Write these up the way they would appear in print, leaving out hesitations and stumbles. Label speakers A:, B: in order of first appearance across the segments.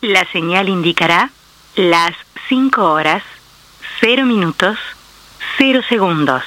A: La señal indicará las 5 horas, 0 minutos, 0 segundos.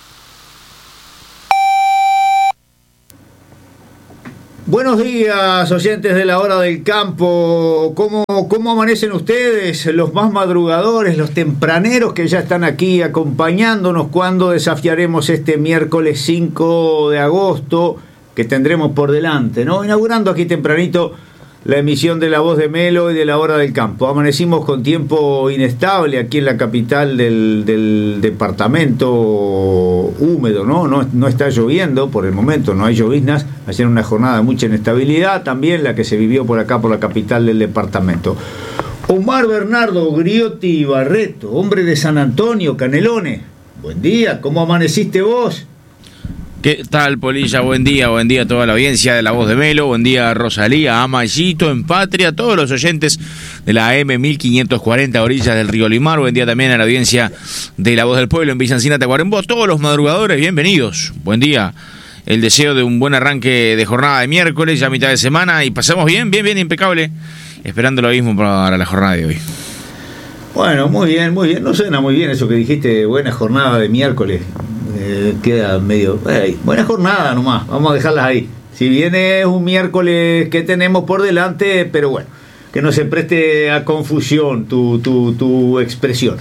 B: Buenos días, oyentes de la Hora del Campo. ¿Cómo amanecen ustedes, los más madrugadores, los tempraneros que ya están aquí acompañándonos cuando desafiaremos este miércoles 5 de agosto que tendremos por delante, ¿no? Inaugurando aquí tempranito la emisión de La Voz de Melo y de la Hora del Campo. Amanecimos con tiempo inestable aquí en la capital del departamento, húmedo, ¿no? No está lloviendo por el momento, no hay lloviznas. Ayer una jornada de mucha inestabilidad, también la que se vivió por acá, por la capital del departamento. Omar Bernardo Griotti Barreto, hombre de San Antonio, Canelones. Buen día, ¿cómo amaneciste vos?
C: ¿Qué tal, Polilla? Buen día a toda la audiencia de La Voz de Melo, buen día a Rosalía, a Mayito, en Patria, a todos los oyentes de la AM 1540, orillas del río Limar, buen día también a la audiencia de La Voz del Pueblo en Villancina, Tacuarembó, todos los madrugadores, bienvenidos, buen día, el deseo de un buen arranque de jornada de miércoles, ya mitad de semana, y pasamos bien, impecable, esperando lo mismo para la jornada de hoy.
B: Bueno, muy bien, no suena muy bien eso que dijiste, buena jornada de miércoles. Queda medio... buena jornada nomás, vamos a dejarlas ahí. Si viene un miércoles que tenemos por delante, pero bueno, que no se preste a confusión tu expresión.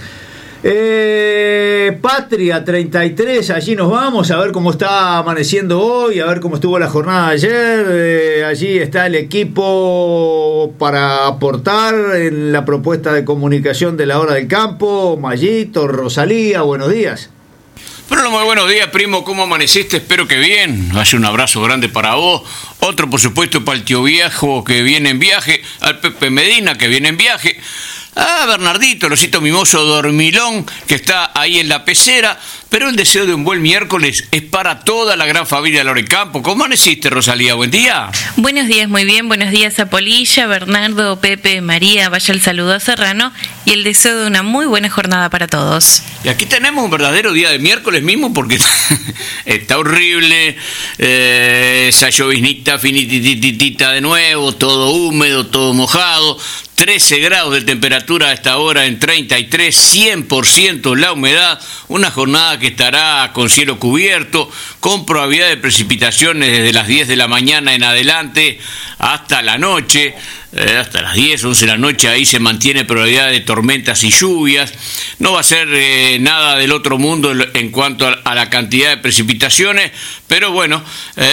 B: Patria 33, allí nos vamos a ver cómo está amaneciendo hoy, a ver cómo estuvo la jornada de ayer. Allí está el equipo para aportar en la propuesta de comunicación de la Hora del Campo. Mayito, Rosalía, buenos días.
D: Bueno, muy buenos días, primo, ¿cómo amaneciste? Espero que bien. Vaya un abrazo grande para vos. Otro, por supuesto, para el tío Viejo que viene en viaje. Al Pepe Medina que viene en viaje. A Bernardito, el osito mimoso dormilón que está ahí en la pecera. Pero el deseo de un buen miércoles es para toda la gran familia de Lorecampo. ¿Cómo amaneciste, Rosalía? Buen día.
E: Buenos días, muy bien. Buenos días a Polilla, Bernardo, Pepe, María. Vaya el saludo a Serrano y el deseo de una muy buena jornada para todos.
D: Y aquí tenemos un verdadero día de miércoles mismo porque está horrible, esa lloviznita finititita de nuevo, todo húmedo, todo mojado. 13 grados de temperatura a esta hora en 33, 100% la humedad, una jornada que estará con cielo cubierto, con probabilidad de precipitaciones desde las 10 de la mañana en adelante hasta la noche, hasta las 10, 11 de la noche, ahí se mantiene probabilidad de tormentas y lluvias. No va a ser nada del otro mundo en cuanto a la cantidad de precipitaciones, pero bueno,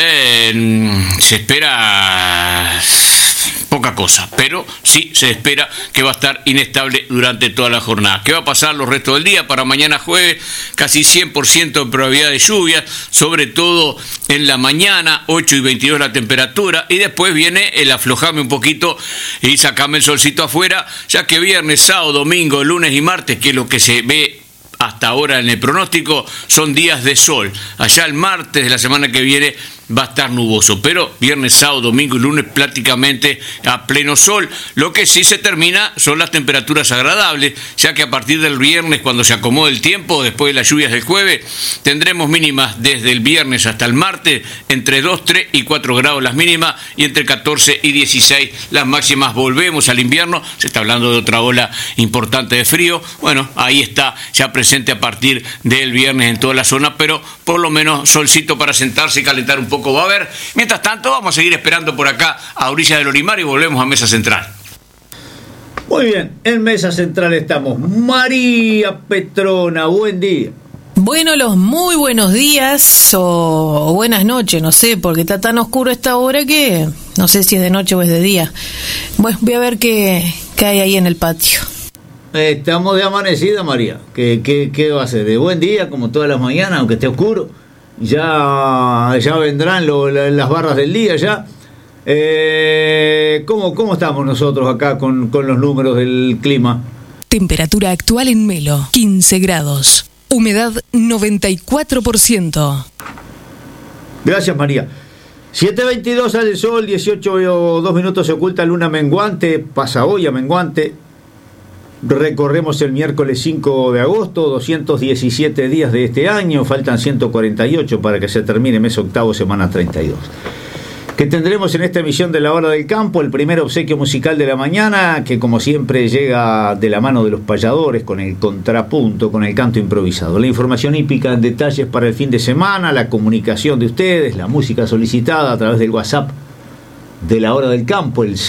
D: se espera poca cosa, pero sí se espera que va a estar inestable durante toda la jornada. ¿Qué va a pasar los restos del día? Para mañana jueves, casi 100% de probabilidad de lluvia, sobre todo en la mañana, 8 y 22 la temperatura, y después viene el aflojame un poquito y sacame el solcito afuera, ya que viernes, sábado, domingo, lunes y martes, que es lo que se ve hasta ahora en el pronóstico, son días de sol. Allá el martes de la semana que viene va a estar nuboso, pero viernes, sábado, domingo y lunes prácticamente a pleno sol. Lo que sí se termina son las temperaturas agradables, ya que a partir del viernes, cuando se acomode el tiempo, después de las lluvias del jueves, tendremos mínimas desde el viernes hasta el martes, entre 2, 3 y 4 grados las mínimas, y entre 14 y 16 las máximas. Volvemos al invierno, se está hablando de otra ola importante de frío. Bueno, ahí está ya presente a partir del viernes en toda la zona, pero por lo menos solcito para sentarse y calentar un poco va a haber. Mientras tanto, vamos a seguir esperando por acá a orilla del Olimar y volvemos a Mesa Central.
B: Muy bien, en Mesa Central estamos. María Petrona, buen día.
F: Bueno, los muy buenos días o buenas noches, no sé, porque está tan oscuro esta hora que no sé si es de noche o es de día. Bueno, voy a ver qué hay ahí en el patio.
B: Estamos de amanecida, María. ¿Qué va a ser? De buen día, como todas las mañanas, aunque esté oscuro. Ya vendrán las barras del día ya. ¿Cómo estamos nosotros acá con los números del clima?
G: Temperatura actual en Melo, 15 grados. Humedad 94%.
B: Gracias, María. 7:22 sale el sol, 18:02 minutos se oculta luna menguante, pasa hoy a menguante. Recorremos el miércoles 5 de agosto, 217 días de este año, faltan 148 para que se termine mes octavo, semana 32. que tendremos en esta emisión de La Hora del Campo, el primer obsequio musical de la mañana, que como siempre llega de la mano de los payadores, con el contrapunto, con el canto improvisado. La información hípica en detalles para el fin de semana, la comunicación de ustedes, la música solicitada a través del WhatsApp de La Hora del Campo, el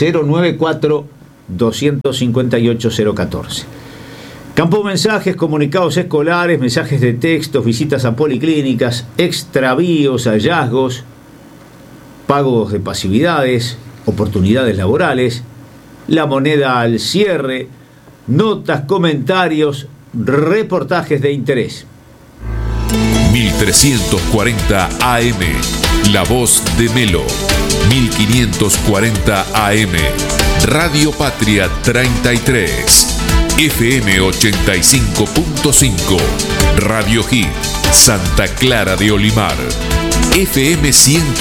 B: 094-258-014. Campo mensajes, comunicados escolares, mensajes de textos, visitas a policlínicas, extravíos, hallazgos, pagos de pasividades, oportunidades laborales, la moneda al cierre, notas, comentarios, reportajes de interés.
H: 1340 AM, La Voz de Melo. 1540 AM, Radio Patria 33. FM 85.5, Radio Hit, Santa Clara de Olimar. FM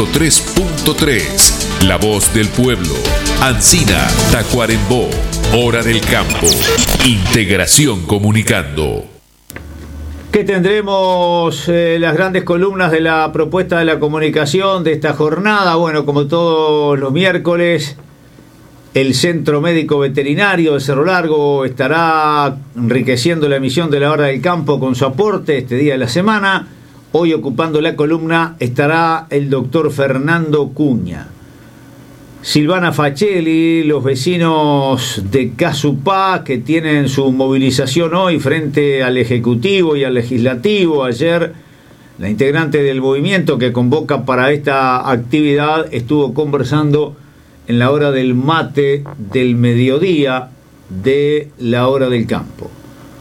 H: 103.3, La Voz del Pueblo, Ancina, Tacuarembó, Hora del Campo, Integración Comunicando.
B: Que tendremos las grandes columnas de la propuesta de la comunicación de esta jornada. Bueno, como todos los miércoles, el Centro Médico Veterinario de Cerro Largo estará enriqueciendo la emisión de La Hora del Campo con su aporte este día de la semana. Hoy ocupando la columna estará el doctor Fernando Cuña. Silvana Facelli, los vecinos de Casupá que tienen su movilización hoy frente al Ejecutivo y al Legislativo. Ayer la integrante del movimiento que convoca para esta actividad estuvo conversando en la hora del mate del mediodía de La Hora del Campo.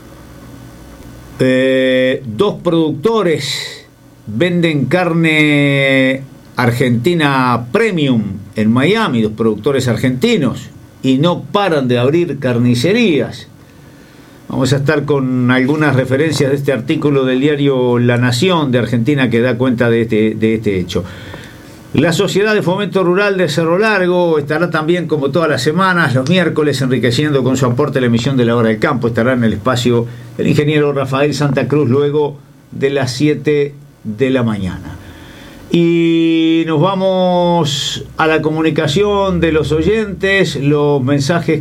B: Dos productores venden carne argentina premium en Miami, dos productores argentinos, y no paran de abrir carnicerías. Vamos a estar con algunas referencias de este artículo del diario La Nación de Argentina que da cuenta de este hecho. La Sociedad de Fomento Rural de Cerro Largo estará también, como todas las semanas, los miércoles, enriqueciendo con su aporte la emisión de La Hora del Campo. Estará en el espacio el ingeniero Rafael Santa Cruz luego de las 7 de la mañana. Y nos vamos a la comunicación de los oyentes, los mensajes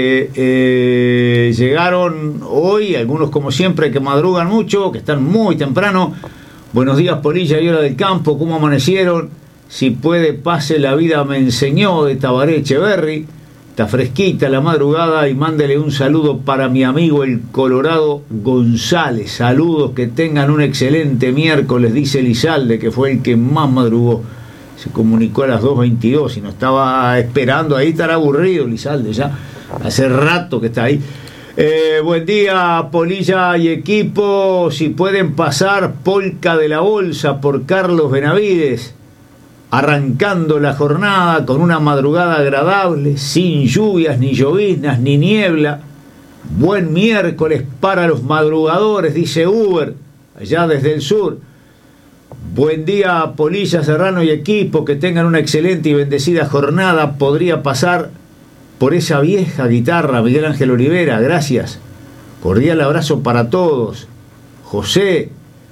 B: que llegaron hoy, algunos como siempre que madrugan mucho, que están muy temprano. Buenos días, Polilla y Hora del Campo, ¿cómo amanecieron? Si puede, pase, la vida me enseñó, de Tabaré Echeverry. Está fresquita la madrugada y mándele un saludo para mi amigo el Colorado González. Saludos, que tengan un excelente miércoles, dice Lizalde, que fue el que más madrugó. Se comunicó a las 2:22 y no estaba esperando, ahí estará aburrido Lizalde, ya hace rato que está ahí. Buen día, Polilla y equipo. Si pueden pasar Polka de la Bolsa por Carlos Benavides. Arrancando la jornada con una madrugada agradable, sin lluvias, ni lloviznas, ni niebla. Buen miércoles para los madrugadores, dice Uber, allá desde el sur. Buen día, Polilla, Serrano y equipo, que tengan una excelente y bendecida jornada. Podría pasar por esa vieja guitarra, Miguel Ángel Olivera, gracias. Cordial abrazo para todos. José,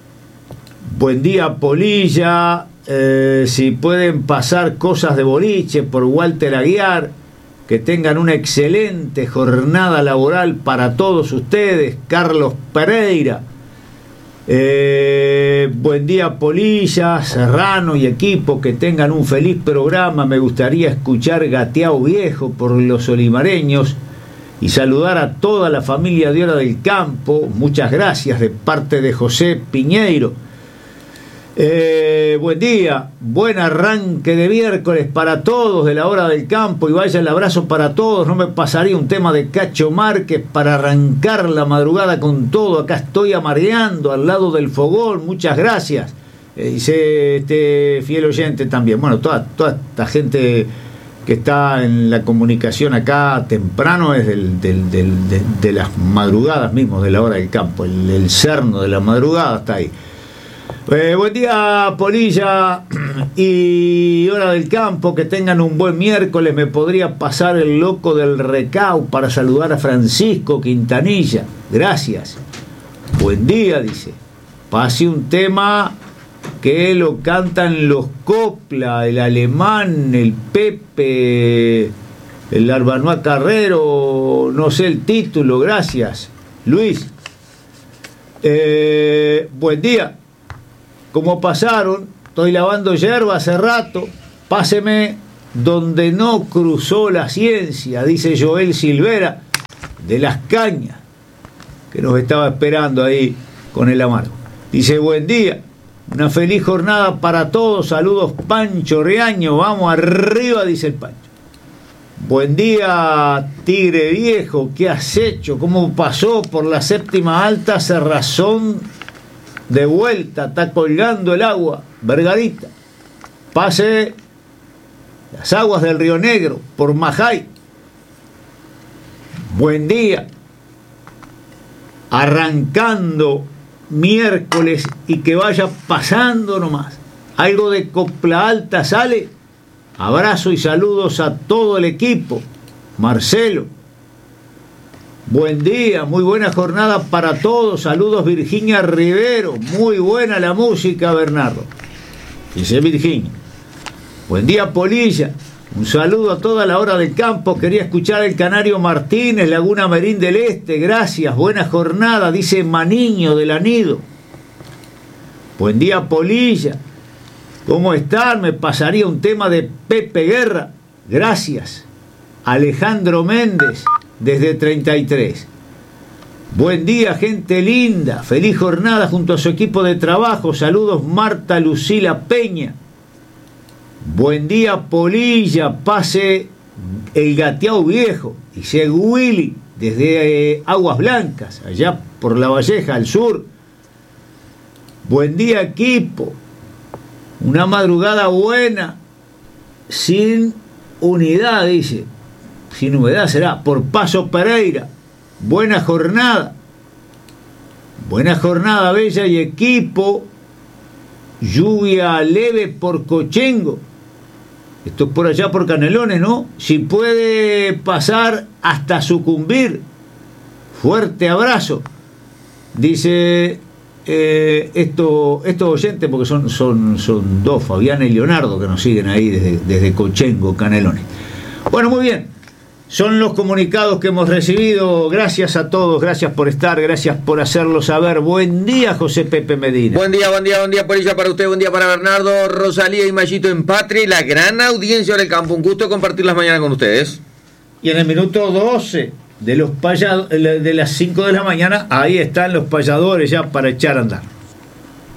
B: buen día, Polilla. Si pueden pasar cosas de boliche por Walter Aguiar, que tengan una excelente jornada laboral para todos ustedes. Carlos Pereira, buen día, Polilla, Serrano y equipo, que tengan un feliz programa. Me gustaría escuchar Gateao Viejo por los olimareños y saludar a toda la familia de Hora del Campo. Muchas gracias, de parte de José Piñeiro. Buen día, buen arranque de miércoles para todos de La Hora del Campo, y vaya el abrazo para todos. No me pasaría un tema de Cacho Márquez para arrancar la madrugada con todo. Acá estoy amareando al lado del fogón, muchas gracias, dice este fiel oyente también. Bueno, toda esta gente que está en la comunicación acá temprano es de las madrugadas mismos de La Hora del Campo, el cerno de la madrugada está ahí. Buen día, Polilla y Hora del Campo, que tengan un buen miércoles. Me podría pasar el loco del Recao para saludar a Francisco Quintanilla, gracias. Buen día, dice. Pase un tema que lo cantan los Copla, el Alemán, el Pepe, el Arbanoa Carrero, no sé el título, gracias. Luis, buen día. ¿Cómo pasaron? Estoy lavando yerba hace rato. Páseme donde no cruzó la ciencia, dice Joel Silvera, de Las Cañas, que nos estaba esperando ahí con el amargo. Dice, buen día, una feliz jornada para todos, saludos Pancho Riaño, vamos arriba, dice el Pancho. Buen día, Tigre Viejo, ¿qué has hecho? ¿Cómo pasó por la séptima alta cerrazón de vuelta? Está colgando el agua, Vergarita. Pase las aguas del Río Negro por Majay. Buen día. Arrancando miércoles y que vaya pasando nomás. Algo de Copla Alta sale. Abrazo y saludos a todo el equipo. Marcelo. Buen día, muy buena jornada para todos. Saludos Virginia Rivero. Muy buena la música, Bernardo. Dice Virginia. Buen día, Polilla. Un saludo a toda la hora del campo. Quería escuchar el Canario Martínez, Laguna Merín del Este. Gracias, buena jornada, dice Maniño del Anido. Buen día, Polilla. ¿Cómo están? Me pasaría un tema de Pepe Guerra. Gracias. Alejandro Méndez, desde 33. Buen día, gente linda. Feliz jornada junto a su equipo de trabajo. Saludos, Marta Lucila Peña. Buen día, Polilla. Pase el Gateao Viejo. Dice Willy, desde Aguas Blancas, allá por La Valleja, al sur. Buen día, equipo. Una madrugada buena, sin unidad, dice. Sin humedad será, por Paso Pereira. Buena jornada. Buena jornada, Bella y equipo. Lluvia leve por Cochengo. Esto es por allá por Canelones, ¿no? Si puede pasar hasta Sucumbir. Fuerte abrazo. Dice estos oyentes, porque son dos, Fabián y Leonardo, que nos siguen ahí desde Cochengo, Canelones. Bueno, muy bien. Son los comunicados que hemos recibido. Gracias a todos, gracias por estar, gracias por hacerlo saber. Buen día, José Pepe Medina.
I: Buen día, Polilla, para usted, buen día para Bernardo, Rosalía y Mayito en Patria, la gran audiencia del campo. Un gusto compartir las mañanas con ustedes.
B: Y en el minuto 12 de las 5 de la mañana, ahí están los payadores ya para echar a andar.